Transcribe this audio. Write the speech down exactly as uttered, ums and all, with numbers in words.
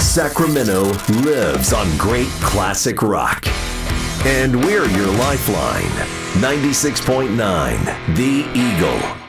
Sacramento lives on great classic rock. And we're your lifeline. ninety-six point nine, The Eagle.